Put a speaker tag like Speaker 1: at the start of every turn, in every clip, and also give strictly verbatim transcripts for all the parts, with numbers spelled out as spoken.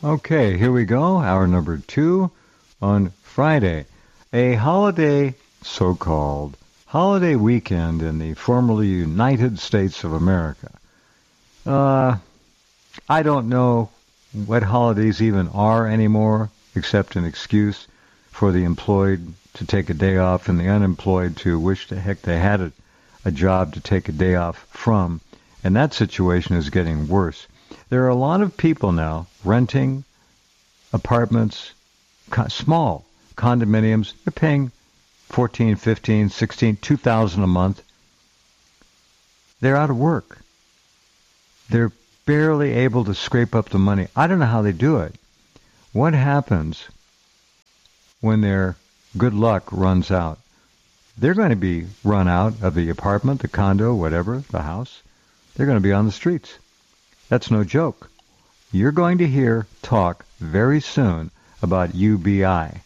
Speaker 1: Okay, here we go. Hour number two on Friday. A holiday, so-called holiday weekend in the formerly United States of America. Uh, I don't know what holidays even are anymore, except an excuse for the employed to take a day off and the unemployed to wish the heck they had a, a job to take a day off from. And that situation is getting worse. There are a lot of people now renting apartments, co- small condominiums. They're paying fourteen, fifteen, sixteen, two thousand a month. They're out of work. They're barely able to scrape up the money. I don't know how they do it. What happens when their good luck runs out? They're going to be run out of the apartment, the condo, whatever, the house. They're going to be on the streets. That's no joke. You're going to hear talk very soon about U B I.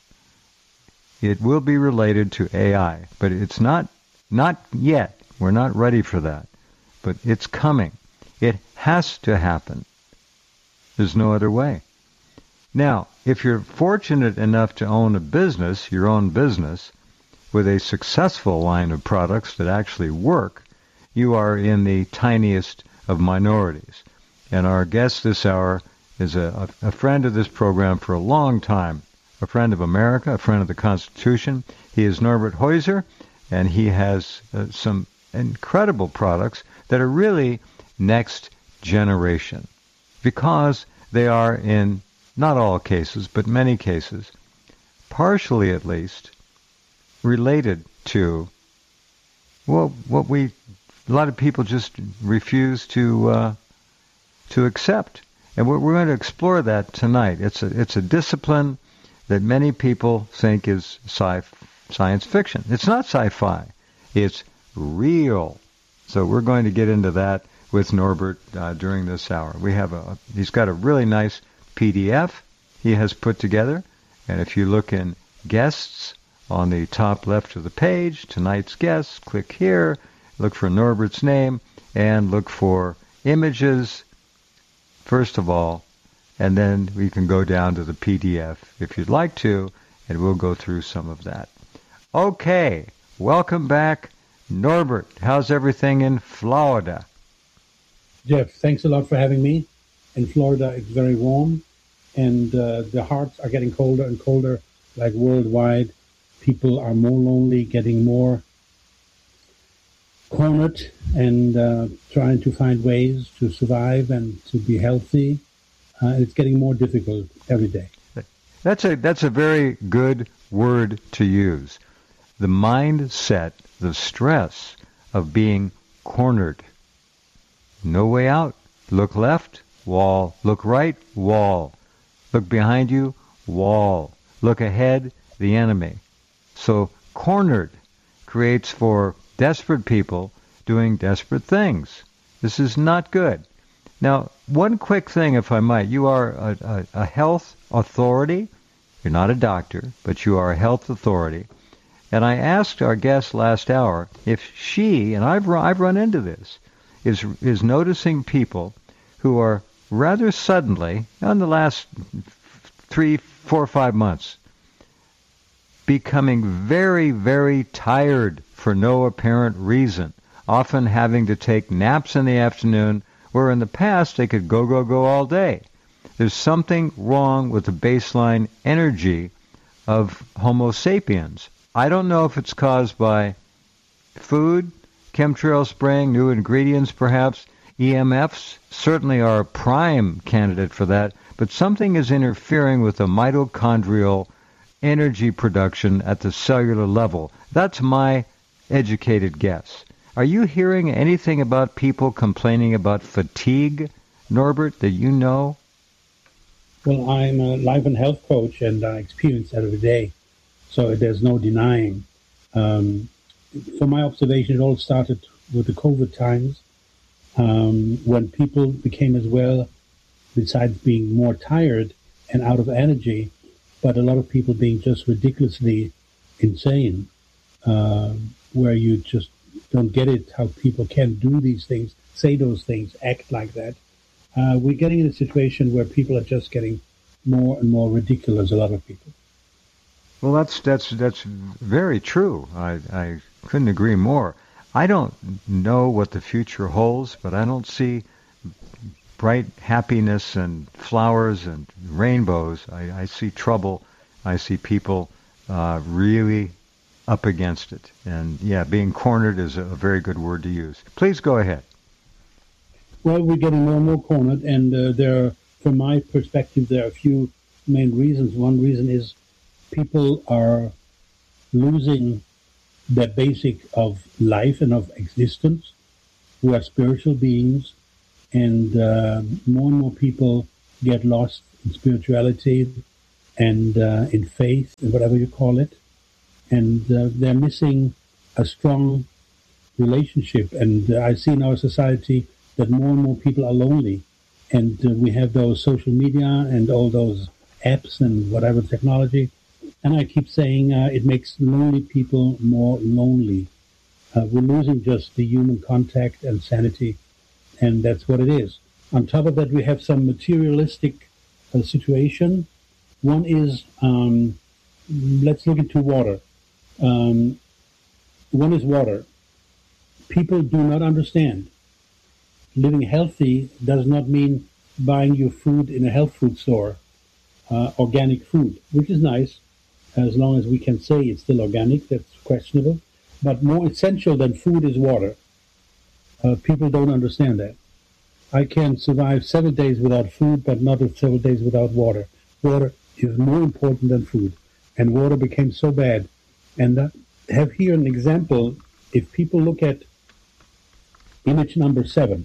Speaker 1: It will be related to A I, but it's not not yet. We're not ready for that. But it's coming. It has to happen. There's no other way. Now, if you're fortunate enough to own a business, your own business, with a successful line of products that actually work, you are in the tiniest of minorities. And our guest this hour is a, a friend of this program for a long time, a friend of America, a friend of the Constitution. He is Norbert Heuser, and he has uh, some incredible products that are really next generation, because they are, in not all cases, but many cases, partially at least, related to, well, what we, a lot of people just refuse to uh, to accept. And we're, we're going to explore that tonight. It's a, it's a discipline that many people think is sci- science fiction. It's not sci-fi. It's real. So we're going to get into that with Norbert uh, during this hour. We have a, he's got a really nice P D F he has put together. And if you look in guests on the top left of the page, tonight's guests, click here, look for Norbert's name, and look for images, first of all, and then we can go down to the P D F if you'd like to, and we'll go through some of that. Okay, welcome back, Norbert. How's everything in Florida?
Speaker 2: Jeff, thanks a lot for having me. In Florida, it's very warm, and uh, the hearts are getting colder and colder, like worldwide. People are more lonely, getting more cornered, and uh, trying to find ways to survive and to be healthy. Uh, it's getting more difficult every day.
Speaker 1: That's a that's a very good word to use. The mindset, the stress of being cornered. No way out. Look left, wall. Look right, wall. Look behind you, wall. Look ahead, the enemy. So cornered creates for desperate people doing desperate things. This is not good. Now, one quick thing, if I might. You are a, a, a health authority. You're not a doctor, but you are a health authority. And I asked our guest last hour if she, and I've run, I've run into this, is is noticing people who are rather suddenly, in the last three, four, five months, becoming very, very tired for no apparent reason, often having to take naps in the afternoon, where in the past they could go, go, go all day. There's something wrong with the baseline energy of Homo sapiens. I don't know if it's caused by food, chemtrail spraying, new ingredients perhaps. E M Fs certainly are a prime candidate for that, but something is interfering with the mitochondrial energy production at the cellular level. That's my educated guess. Are you hearing anything about people complaining about fatigue, Norbert, that you know?
Speaker 2: Well, I'm a life and health coach, and I experience that every day, so there's no denying. Um, from my observation, it all started with the COVID times, um, when people became as well, besides being more tired and out of energy, but a lot of people being just ridiculously insane, uh, where you just don't get it, how people can do these things, say those things, act like that. Uh, we're getting in a situation where people are just getting more and more ridiculous, a lot of people.
Speaker 1: Well, that's that's that's very true. I, I couldn't agree more. I don't know what the future holds, but I don't see bright happiness and flowers and rainbows. I, I see trouble. I see people uh, really up against it. And, yeah, being cornered is a very good word to use. Please go ahead.
Speaker 2: Well, we're getting more and more cornered, and uh, there are, from my perspective, there are a few main reasons. One reason is people are losing the basic of life and of existence. We are spiritual beings, and uh, more and more people get lost in spirituality and uh, in faith, and whatever you call it. And uh, they're missing a strong relationship. And uh, I see in our society that more and more people are lonely. And uh, we have those social media and all those apps and whatever technology. And I keep saying uh, it makes lonely people more lonely. Uh, we're losing just the human contact and sanity, and that's what it is. On top of that, we have some materialistic uh, situation. One is, um, let's look into water. Um, one is water. People do not understand. Living healthy does not mean buying your food in a health food store, uh, organic food, which is nice, as long as we can say it's still organic. That's questionable. But more essential than food is water. Uh, people don't understand that. I can survive several days without food, but not several days without water. Water is more important than food. And water became so bad. And I have here an example. If people look at image number seven,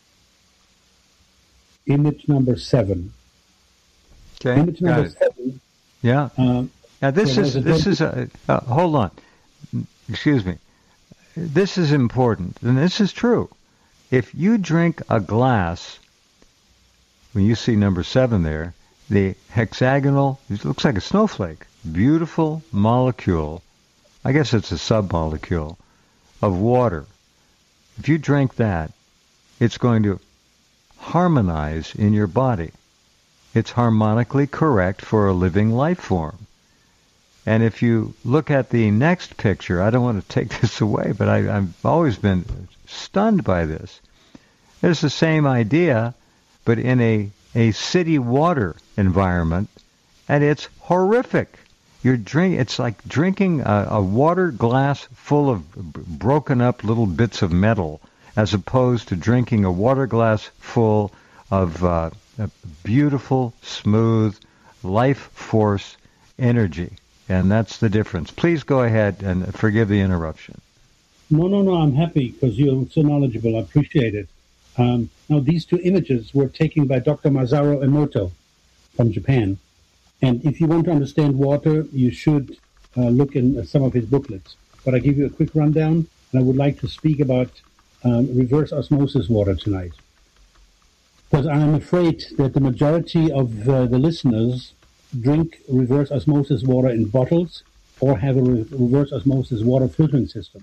Speaker 2: image number seven,
Speaker 1: okay,
Speaker 2: image number seven.
Speaker 1: Yeah. Um, now this so is this is a uh, hold on. Excuse me. This is important, and this is true. If you drink a glass, when you see number seven there, the hexagonal, it looks like a snowflake, beautiful molecule. I guess it's a submolecule of water. If you drink that, it's going to harmonize in your body. It's harmonically correct for a living life form. And if you look at the next picture, I don't want to take this away, but I, I've always been stunned by this. It's the same idea, but in a, a city water environment, and it's horrific. You're drink. It's like drinking a, a water glass full of broken up little bits of metal, as opposed to drinking a water glass full of uh, beautiful, smooth, life force energy. And that's the difference. Please go ahead and forgive the interruption.
Speaker 2: No, no, no. I'm happy because you're so knowledgeable. I appreciate it. Um, now, these two images were taken by Doctor Masaru Emoto from Japan. And if you want to understand water, you should uh, look in uh, some of his booklets. But I give you a quick rundown, and I would like to speak about um, reverse osmosis water tonight. Because I'm afraid that the majority of uh, the listeners drink reverse osmosis water in bottles or have a re- reverse osmosis water filtering system.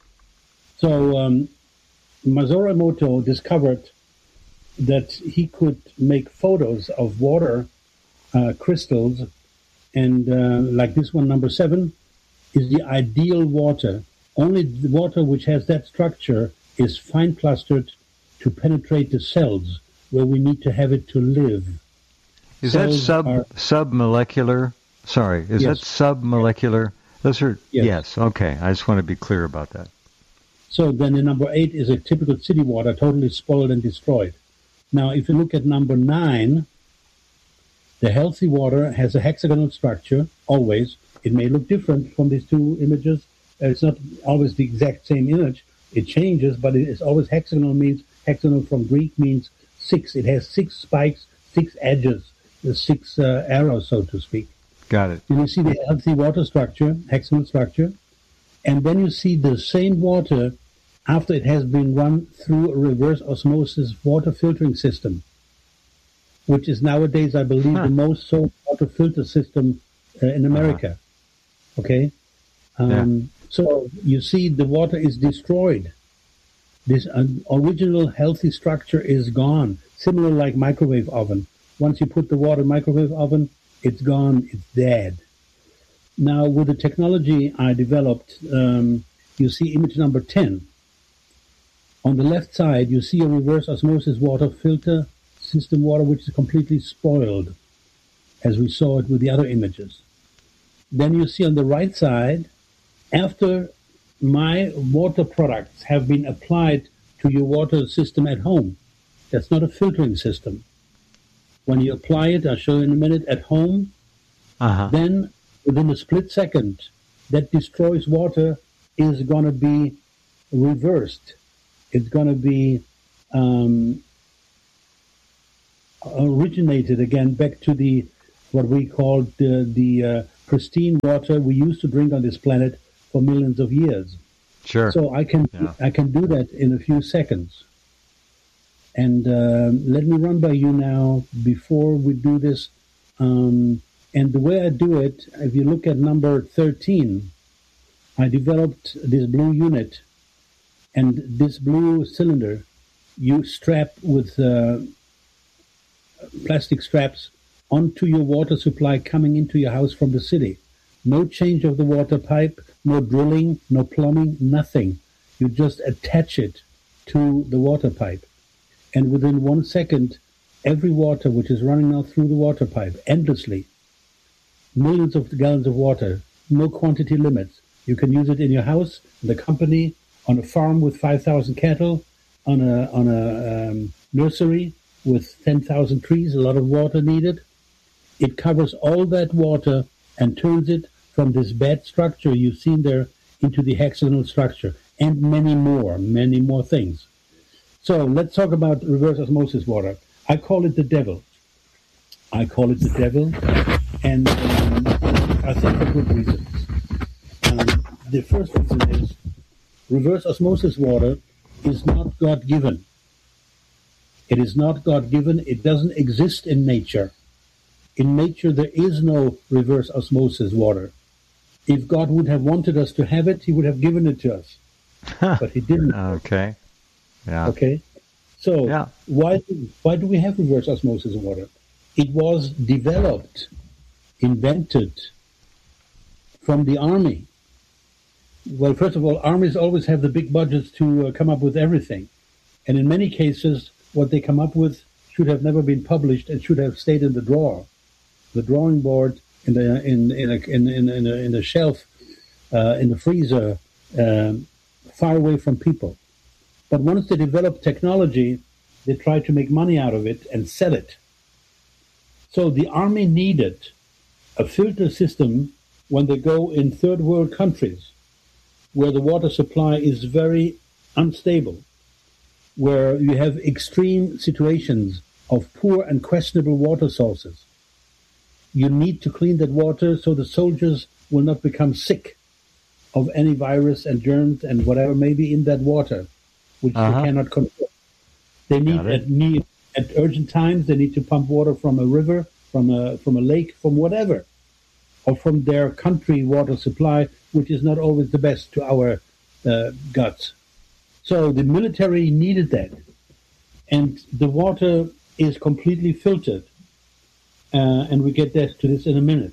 Speaker 2: So um, Masaru Emoto discovered that he could make photos of water uh, crystals, and uh, like this one, number seven, is the ideal water. Only the water which has that structure is fine clustered to penetrate the cells where we need to have it to live.
Speaker 1: Is that sub are, submolecular? Sorry, is yes. that submolecular? Those are yes. yes. Okay, I just want to be clear about that.
Speaker 2: So then, the number eight is a typical city water, totally spoiled and destroyed. Now, if you look at number nine, the healthy water has a hexagonal structure. Always, it may look different from these two images. It's not always the exact same image. It changes, but it is always hexagonal. Means hexagonal from Greek means six. It has six spikes, six edges. The six uh, arrows, so to speak.
Speaker 1: Got it.
Speaker 2: And you see the healthy water structure, hexagonal structure, and then you see the same water after it has been run through a reverse osmosis water filtering system, which is nowadays, I believe, huh. the most sold water filter system uh, in America. Uh-huh. Okay? Um, yeah. So you see the water is destroyed. This uh, original healthy structure is gone, similar like microwave oven. Once you put the water in the microwave oven, it's gone, it's dead. Now, with the technology I developed, um, you see image number ten. On the left side, you see a reverse osmosis water filter system water, which is completely spoiled, as we saw it with the other images. Then you see on the right side, after my water products have been applied to your water system at home, that's not a filtering system. When you apply it, I'll show you in a minute, at home, uh-huh. then within a split second, that destroys water is going to be reversed. It's going to be um, originated again back to the what we called the, the uh, pristine water we used to drink on this planet for millions of years.
Speaker 1: Sure.
Speaker 2: So I can yeah. I can do that in a few seconds. And uh, let me run by you now before we do this. Um, and the way I do it, if you look at number thirteen, I developed this blue unit. And this blue cylinder, you strap with uh, plastic straps onto your water supply coming into your house from the city. No change of the water pipe, no drilling, no plumbing, nothing. You just attach it to the water pipe. And within one second, every water which is running out through the water pipe, endlessly, millions of gallons of water, no quantity limits. You can use it in your house, in the company, on a farm with five thousand cattle, on a on a um, nursery with ten thousand trees, a lot of water needed. It covers all that water and turns it from this bed structure you've seen there into the hexagonal structure, and many more, many more things. So let's talk about reverse osmosis water. I call it the devil. I call it the devil, and um, I think for good reasons. Um, the first reason is reverse osmosis water is not God-given. It is not God-given. It doesn't exist in nature. In nature, there is no reverse osmosis water. If God would have wanted us to have it, he would have given it to us. But he didn't.
Speaker 1: Okay. Yeah.
Speaker 2: Okay. So
Speaker 1: yeah.
Speaker 2: why, why do we have reverse osmosis water? It was developed, invented from the army. Well, first of all, armies always have the big budgets to uh, come up with everything. And in many cases, what they come up with should have never been published and should have stayed in the drawer, the drawing board, in the in in a, in, in, in, a, in a shelf, uh, in the freezer, um, far away from people. But once they developed technology, they tried to make money out of it and sell it. So the army needed a filter system when they go in third world countries, where the water supply is very unstable, where you have extreme situations of poor and questionable water sources. You need to clean that water so the soldiers will not become sick of any virus and germs and whatever may be in that water, which uh-huh. they cannot control. They need at, need at urgent times, they need to pump water from a river, from a from a lake, from whatever, or from their country water supply, which is not always the best to our uh, guts. So the military needed that. And the water is completely filtered. Uh, and we get that, to this in a minute.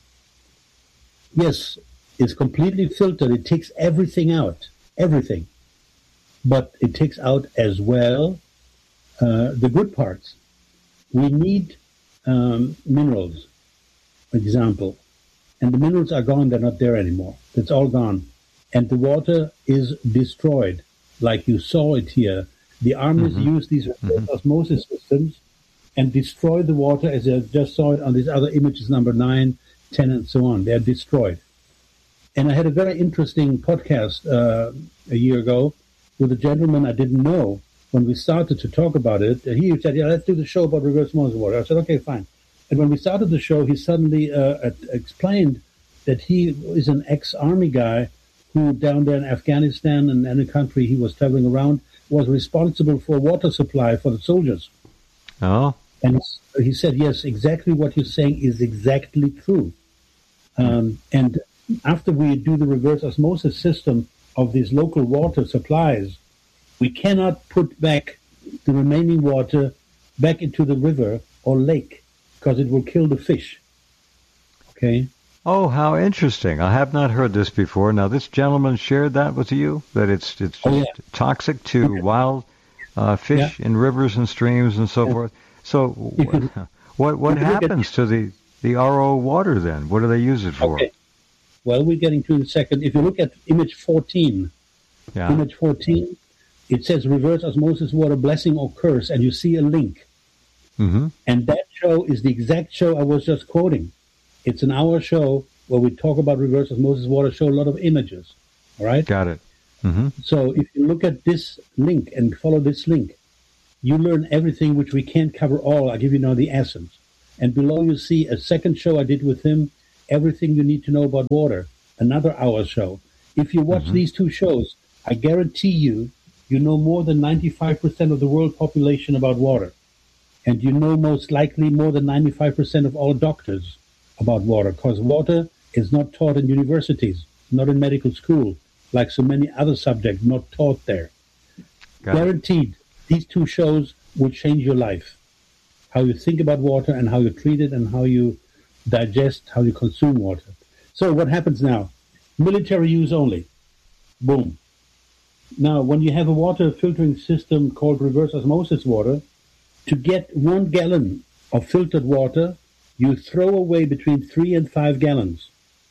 Speaker 2: Yes, it's completely filtered. It takes everything out, everything. But it takes out as well uh, the good parts. We need um, minerals, for example. And the minerals are gone, they're not there anymore. It's all gone. And the water is destroyed, like you saw it here. The armies mm-hmm. use these mm-hmm. osmosis systems and destroy the water, as I just saw it on these other images, number nine, ten, and so on. They're destroyed. And I had a very interesting podcast uh, a year ago with a gentleman I didn't know. When we started to talk about it, he said, yeah, let's do the show about reverse osmosis water. I said, okay, fine. And when we started the show, he suddenly uh, explained that he is an ex-army guy who down there in Afghanistan and any country he was traveling around was responsible for water supply for the soldiers.
Speaker 1: Oh.
Speaker 2: And he said, yes, exactly what you're saying is exactly true. Um, and after we do the reverse osmosis system of these local water supplies, we cannot put back the remaining water back into the river or lake because it will kill the fish. Okay?
Speaker 1: Oh, how interesting. I have not heard this before. Now, this gentleman shared that with you, that it's it's just
Speaker 2: Oh, yeah.
Speaker 1: toxic to
Speaker 2: Okay.
Speaker 1: wild uh, fish
Speaker 2: Yeah.
Speaker 1: in rivers and streams and so
Speaker 2: Yeah.
Speaker 1: forth. So
Speaker 2: If you-
Speaker 1: what what
Speaker 2: if you look at-
Speaker 1: happens to the, the R O water then? What do they use it for?
Speaker 2: Okay. Well, we're getting to the second. If you look at image fourteen,
Speaker 1: Yeah.
Speaker 2: image fourteen, it says reverse osmosis water, blessing or curse, and you see a link.
Speaker 1: Mm-hmm.
Speaker 2: And that show is the exact show I was just quoting. It's an hour show where we talk about reverse osmosis water, show a lot of images. All right?
Speaker 1: Got it. Mm-hmm.
Speaker 2: So if you look at this link and follow this link, you learn everything which we can't cover all. I'll give you now the essence. And below you see a second show I did with him, everything you need to know about water, another hour show. If you watch
Speaker 1: Mhm.
Speaker 2: these two shows, I guarantee you, you know more than ninety-five percent of the world population about water. And you know most likely more than ninety-five percent of all doctors about water, because water is not taught in universities, not in medical school, like so many other subjects, not taught there.
Speaker 1: Got it.
Speaker 2: Guaranteed, these two shows will change your life. How you think about water and how you treat it and how you digest, how you consume water. So what happens now? Military use only. Boom. Now, when you have a water filtering system called reverse osmosis water, to get one gallon of filtered water, you throw away between three and five gallons.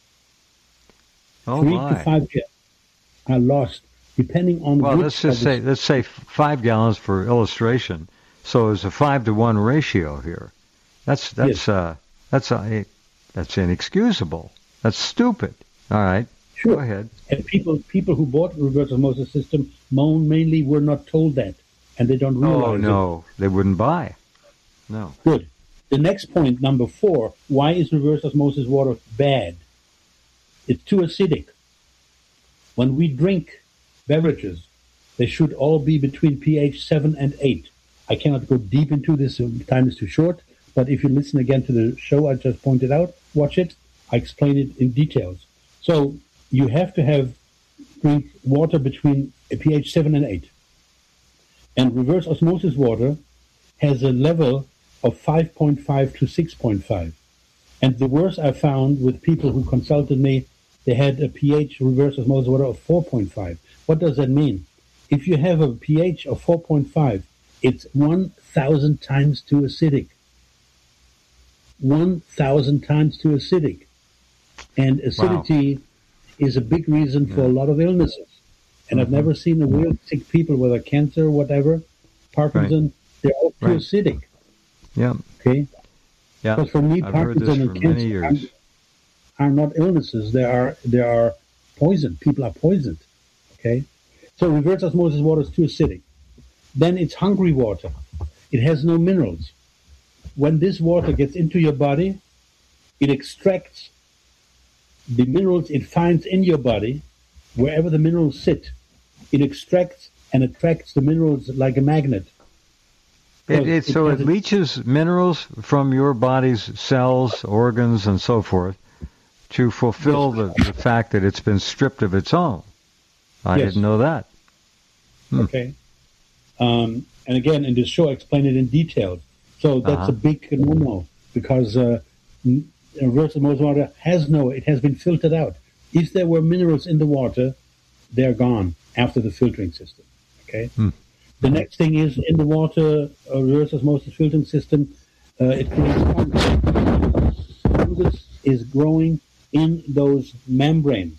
Speaker 1: Oh
Speaker 2: three
Speaker 1: my.
Speaker 2: to five gallons are lost, depending on
Speaker 1: Well,
Speaker 2: which
Speaker 1: let's just
Speaker 2: of the-
Speaker 1: say let's say five gallons for illustration. So it's a five to one ratio here. That's that's
Speaker 2: Yes.
Speaker 1: uh that's a that's inexcusable. That's stupid. All right,
Speaker 2: Sure.
Speaker 1: go ahead.
Speaker 2: And people people who bought the reverse osmosis system moan mainly were not told that, and they don't realize
Speaker 1: Oh
Speaker 2: it.
Speaker 1: no, they wouldn't buy. No.
Speaker 2: Good. The next point, number four, why is reverse osmosis water bad? It's too acidic. When we drink beverages, they should all be between pH seven and eight. I cannot go deep into this, uh, time is too short, but if you listen again to the show I just pointed out, watch it, I explain it in details. So you have to have drink water between a pH seven and eight. And reverse osmosis water has a level of five point five to six point five. And the worst I found with people who consulted me, they had a pH reverse osmosis water of four point five. What does that mean? If you have a pH of four point five, it's one thousand times too acidic. one thousand times too acidic. And acidity is a big reason for a lot of illnesses. And I've never seen a real sick people, whether cancer or whatever, Parkinson, they're all too
Speaker 1: Right.
Speaker 2: acidic.
Speaker 1: Yeah.
Speaker 2: Okay?
Speaker 1: Yeah.
Speaker 2: Because for me,
Speaker 1: I've heard this
Speaker 2: Parkinson
Speaker 1: for
Speaker 2: and
Speaker 1: many
Speaker 2: cancer
Speaker 1: years.
Speaker 2: are, are not illnesses. They are they are poison. People are poisoned. Okay? So reverse osmosis water is too acidic. Then it's hungry water. It has no minerals. When this water gets into your body, it extracts the minerals it finds in your body, wherever the minerals sit. It extracts and attracts the minerals like a magnet.
Speaker 1: It, it, so it
Speaker 2: has a-
Speaker 1: leaches minerals from your body's cells, organs, and so forth to fulfill the, the fact that it's been stripped of its own. I
Speaker 2: Yes.
Speaker 1: didn't know that. Hmm.
Speaker 2: Okay. Um, and again, in this show, I explain it in detail. So that's
Speaker 1: Uh-huh.
Speaker 2: a big no-no because uh, n- reverse osmosis water has no, it has been filtered out. If there were minerals in the water, they're gone after the filtering system. Okay.
Speaker 1: Hmm.
Speaker 2: The next thing is in the water, uh, reverse osmosis filtering system, uh, it creates fungus. Fungus is growing in those membranes.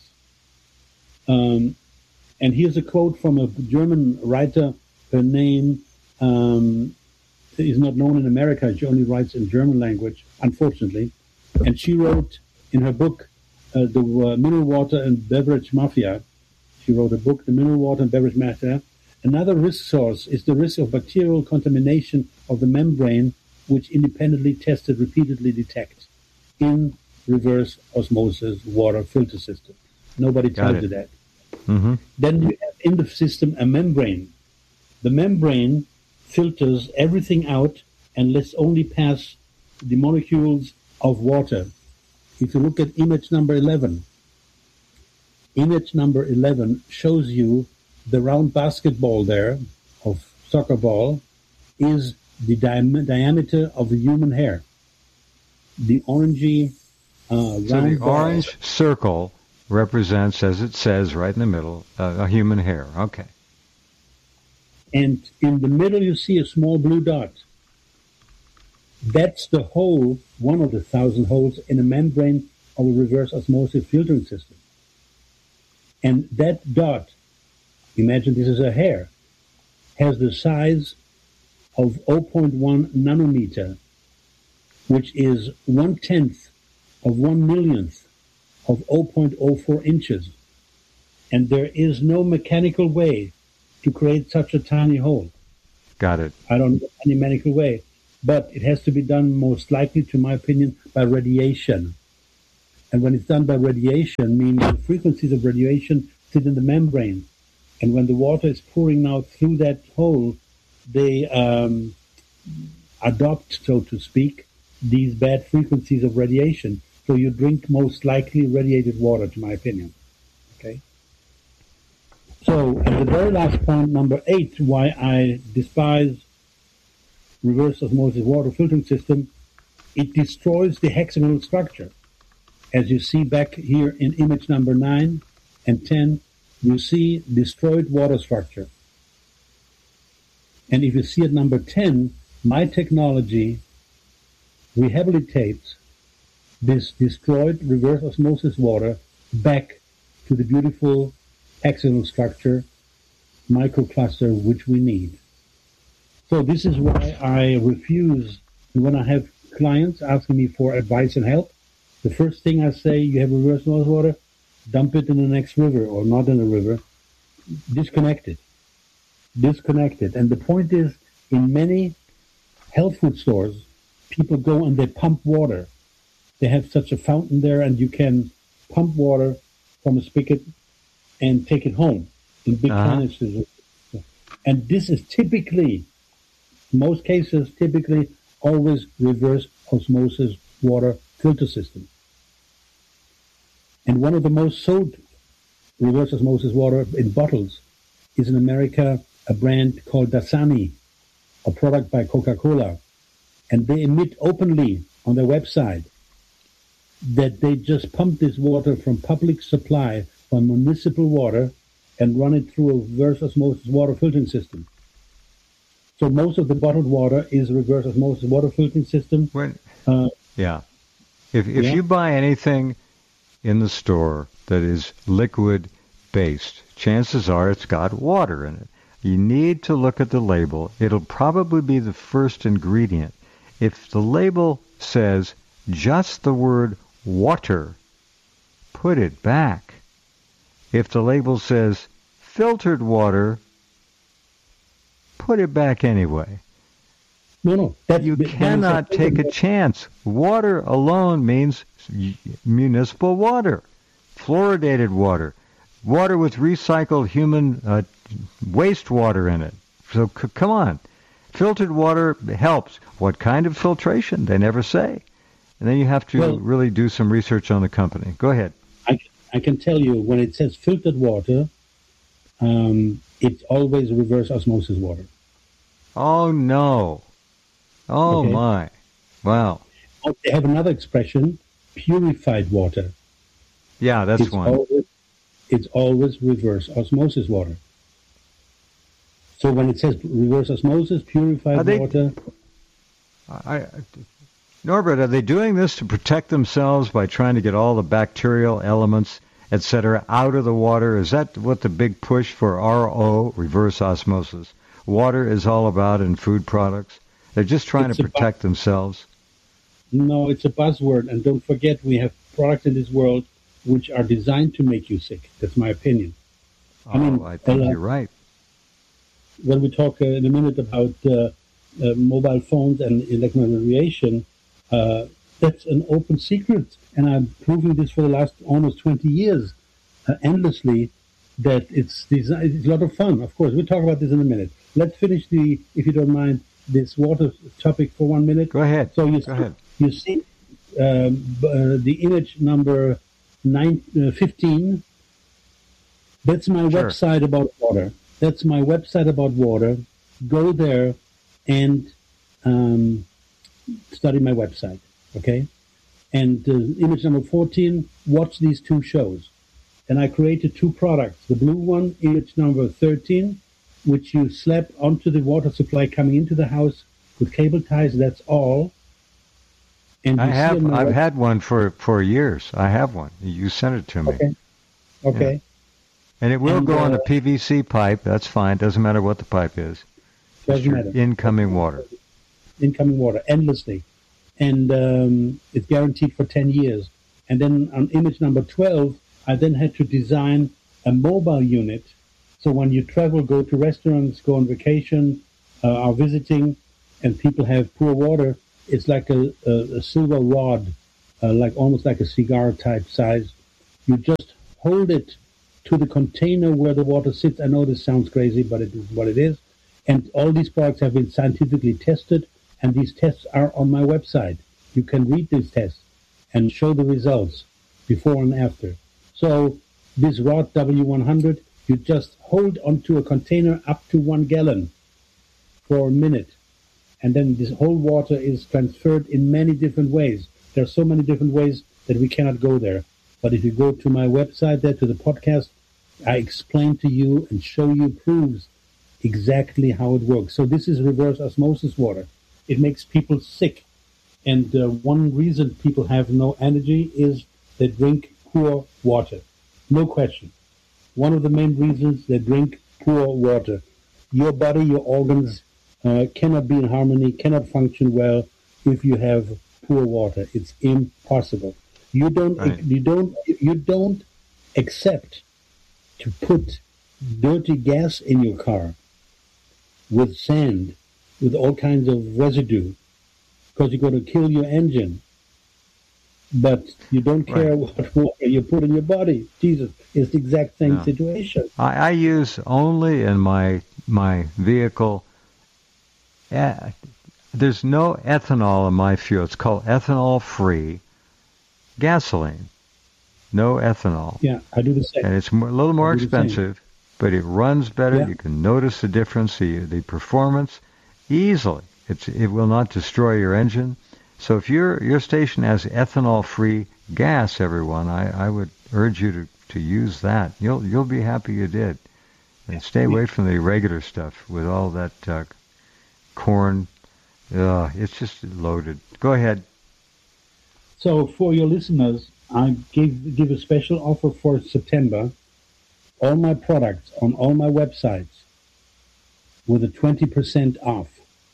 Speaker 2: Um, and here's a quote from a German writer. Her name um, is not known in America. She only writes in German language, unfortunately. And she wrote in her book, uh, The uh, Mineral Water and Beverage Mafia, she wrote a book, The Mineral Water and Beverage Mafia. Another risk source is the risk of bacterial contamination of the membrane, which independently tested repeatedly detect in reverse osmosis water filter system. Nobody
Speaker 1: Got
Speaker 2: tells
Speaker 1: it.
Speaker 2: you that.
Speaker 1: Mm-hmm.
Speaker 2: Then you have in the system a membrane. The membrane filters everything out and lets only pass the molecules of water. If you look at image number eleven, image number eleven shows you the round basketball there of soccer ball is the di- diameter of the human hair. The orangey uh, round
Speaker 1: So the
Speaker 2: ball.
Speaker 1: orange circle represents, as it says right in the middle, uh, a human hair. Okay.
Speaker 2: And in the middle you see a small blue dot. That's the hole, one of the thousand holes in a membrane of a reverse osmosis filtering system. And that dot, imagine this is a hair, has the size of zero point one nanometer, which is one-tenth of one millionth of zero point zero four inches. And there is no mechanical way to create such a tiny hole.
Speaker 1: Got it.
Speaker 2: I don't know any mechanical way. But it has to be done most likely, to my opinion, by radiation. And when it's done by radiation, meaning the frequencies of radiation sit in the membrane. And when the water is pouring out through that hole, they um, adopt, so to speak, these bad frequencies of radiation. So you drink most likely radiated water, to my opinion. Okay. So at the very last point, number eight, why I despise reverse osmosis water filtering system, it destroys the hexagonal structure. As you see back here in image number nine and ten, you see destroyed water structure. And if you see at number ten, my technology rehabilitates this destroyed reverse osmosis water back to the beautiful hexagonal structure, microcluster, which we need. So this is why I refuse, when I have clients asking me for advice and help, the first thing I say, you have reverse osmosis water, dump it in the next river or not in the river, disconnect it. Disconnect it. And the point is, in many health food stores, people go and they pump water. They have such a fountain there and you can pump water from a spigot and take it home in big
Speaker 1: uh-huh.
Speaker 2: canisters. And this is typically, most cases, typically always reverse osmosis water filter system. And one of the most sold reverse osmosis water in bottles is in America a brand called Dasani, a product by Coca-Cola. And they admit openly on their website that they just pump this water from public supply, from municipal water, and run it through a reverse osmosis water filtering system. So most of the bottled water is reverse osmosis water filtering system.
Speaker 1: When,
Speaker 2: uh,
Speaker 1: yeah. If if
Speaker 2: yeah.
Speaker 1: you buy anything in the store that is liquid-based, chances are it's got water in it. You need to look at the label. It'll probably be the first ingredient. If the label says just the word water, put it back. If the label says filtered water, put it back anyway.
Speaker 2: No, no. That,
Speaker 1: You
Speaker 2: that
Speaker 1: cannot
Speaker 2: that-
Speaker 1: take a chance. Water alone means municipal water, fluoridated water, water with recycled human uh, wastewater in it. So c- come on. Filtered water helps. What kind of filtration? They never say. And then you have to
Speaker 2: Well-
Speaker 1: really do some research on the company. Go ahead.
Speaker 2: I, I can tell you, when it says filtered water, um, it's always reverse osmosis water.
Speaker 1: Oh, no. Oh,
Speaker 2: Okay.
Speaker 1: my. Wow.
Speaker 2: Oh, they have another expression, purified water.
Speaker 1: Yeah, that's
Speaker 2: it's
Speaker 1: one.
Speaker 2: Always, it's always reverse osmosis water. So when it says reverse osmosis, purified
Speaker 1: Are they-
Speaker 2: water,
Speaker 1: I, I, Norbert, are they doing this to protect themselves by trying to get all the bacterial elements, et cetera, out of the water? Is that what the big push for R O, reverse osmosis, water is all about in food products? They're just trying
Speaker 2: It's
Speaker 1: to
Speaker 2: about-
Speaker 1: protect themselves.
Speaker 2: no, it's a buzzword. And don't forget, we have products in this world which are designed to make you sick. That's my opinion. I mean,
Speaker 1: oh, I think
Speaker 2: uh,
Speaker 1: you're right.
Speaker 2: When we talk uh, in a minute about uh, uh, mobile phones and electromagnetic radiation, uh, that's an open secret. And I'm proving this for the last almost twenty years, uh, endlessly, that it's, desi- it's a lot of fun. Of course, we'll talk about this in a minute. Let's finish the, if you don't mind, this water topic for one minute.
Speaker 1: Go ahead.
Speaker 2: So you
Speaker 1: Go
Speaker 2: see,
Speaker 1: ahead.
Speaker 2: you see um, b- uh, the image number nine, uh, fifteen. That's my
Speaker 1: Sure.
Speaker 2: website about water. That's my website about water. Go there and um, study my website, okay? And uh, image number fourteen, watch these two shows. And I created two products. The blue one, image number thirteen, which you slap onto the water supply coming into the house with cable ties, that's all. And
Speaker 1: I
Speaker 2: you see
Speaker 1: have.
Speaker 2: on my
Speaker 1: I've
Speaker 2: web-
Speaker 1: had one for, for years. I have one. You sent it to me.
Speaker 2: Okay. Okay.
Speaker 1: And it will
Speaker 2: And,
Speaker 1: go on
Speaker 2: uh,
Speaker 1: a P V C pipe. That's fine. Doesn't matter what the pipe is.
Speaker 2: Doesn't
Speaker 1: It's your
Speaker 2: matter.
Speaker 1: incoming water.
Speaker 2: Incoming water, endlessly. And um, it's guaranteed for ten years. And then on image number twelve, I then had to design a mobile unit. So when you travel, go to restaurants, go on vacation, uh, are visiting, and people have poor water, it's like a, a, a silver rod, uh, like almost like a cigar type size. You just hold it to the container where the water sits. I know this sounds crazy, but it is what it is. And all these products have been scientifically tested, and these tests are on my website. You can read these tests and show the results before and after. So this rod W one hundred, you just hold onto a container up to one gallon for a minute. And then this whole water is transferred in many different ways. There are so many different ways that we cannot go there. But if you go to my website there, to the podcast, I explain to you and show you proofs exactly how it works. So this is reverse osmosis water. It makes people sick. And uh, one reason people have no energy is they drink poor water. No question. One of the main reasons they drink poor water. Your body, your organs uh, cannot be in harmony, cannot function well if you have poor water. It's impossible. You don't,
Speaker 1: Right.
Speaker 2: you don't, you don't accept to put dirty gas in your car with sand, with all kinds of residue, because you're going to kill your engine. But you don't care
Speaker 1: Right.
Speaker 2: what water you put in your body. Jesus, it's the exact same
Speaker 1: No.
Speaker 2: situation.
Speaker 1: I, I use only in my my vehicle. Uh, there's no ethanol in my fuel. It's called ethanol-free gasoline. No ethanol.
Speaker 2: Yeah, I do the same.
Speaker 1: And it's more, a little more
Speaker 2: I do the same.
Speaker 1: expensive, but it runs better.
Speaker 2: Yeah.
Speaker 1: You can notice the difference, the, the performance, easily. It's, it will not destroy your engine. So if your your station has ethanol-free gas, everyone, I, I would urge you to, to use that. You'll you'll be happy you did. And stay away from the regular stuff with all that uh, corn. Uh, it's just loaded. Go ahead.
Speaker 2: So for your listeners, I give give a special offer for September. All my products on all my websites with a twenty percent off.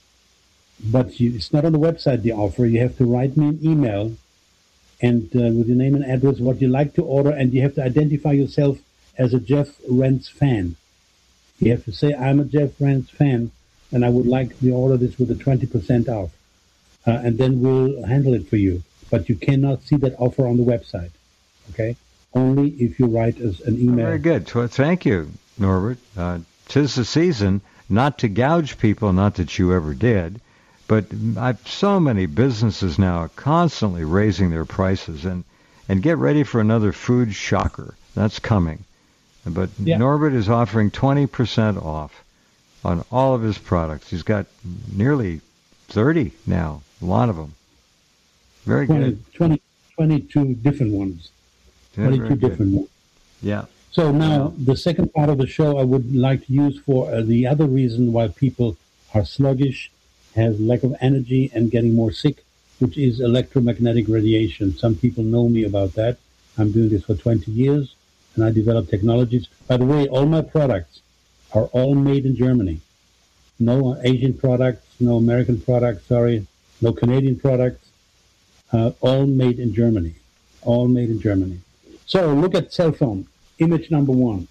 Speaker 2: But you, it's not on the website, the offer. You have to write me an email and uh, with your name and address, what you like to order, and you have to identify yourself as a Jeff Rense fan. You have to say, I'm a Jeff Rense fan, and I would like to order this with a twenty percent off. Uh, and then we'll handle it for you. But you cannot see that offer on the website, okay? Only if you write us an email.
Speaker 1: Very good. So, thank you, Norbert. Uh, 'tis the season not to gouge people, not that you ever did, but I've so many businesses now are constantly raising their prices, and, and get ready for another food shocker. That's coming. But
Speaker 2: Yeah.
Speaker 1: Norbert is offering twenty percent off on all of his products. He's got nearly thirty now, a lot of them. Very
Speaker 2: twenty,
Speaker 1: good.
Speaker 2: twenty, twenty-two different ones.
Speaker 1: Yeah,
Speaker 2: twenty-two
Speaker 1: very good.
Speaker 2: different ones.
Speaker 1: Yeah.
Speaker 2: So now the second part of the show I would like to use for uh, the other reason why people are sluggish, have lack of energy, and getting more sick, which is electromagnetic radiation. Some people know me about that. I'm doing this for twenty years, and I develop technologies. By the way, all my products are all made in Germany. No Asian products, no American products, sorry, no Canadian products. Uh, all made in Germany. All made in Germany. So look at cell phone. Image number one.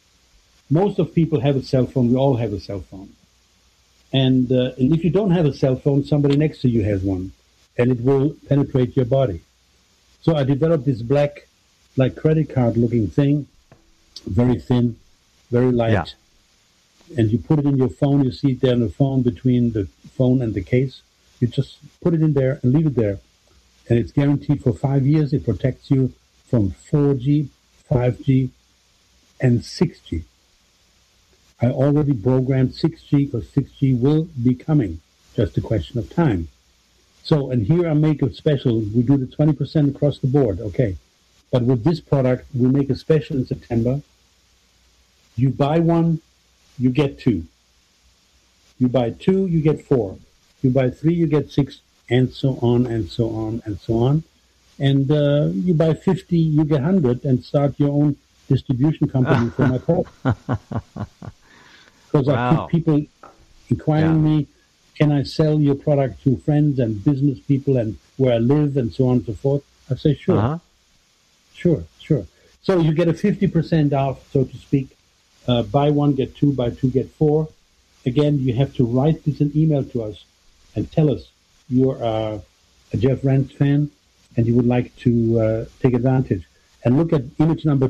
Speaker 2: Most of people have a cell phone. We all have a cell phone. And, uh, and if you don't have a cell phone, somebody next to you has one. And it will penetrate your body. So I developed this black, like credit card looking thing. Very thin, very light.
Speaker 1: Yeah.
Speaker 2: And you put it in your phone. You see it there on the phone between the phone and the case. You just put it in there and leave it there. And it's guaranteed for five years. It protects you from four G, five G, and six G. I already programmed six G because six G will be coming. just a question of time. So, and here I make a special. We do the twenty percent across the board, okay. But with this product, we make a special in September. You buy one, you get two. You buy two, you get four. You buy three, you get six, and so on, and so on, and so on. And uh, you buy fifty, you get one hundred, and start your own distribution company for my product. Because wow. I keep people inquiring yeah. me, can I sell your product to friends and business people and where I live and so on and so forth? I say, sure. Uh-huh. Sure, sure. So you get a fifty percent off, so to speak. Uh, buy one, get two, buy two, get four. Again, you have to write this an email to us and tell us you're uh, a Jeff Rense fan and you would like to uh, take advantage. And look at image number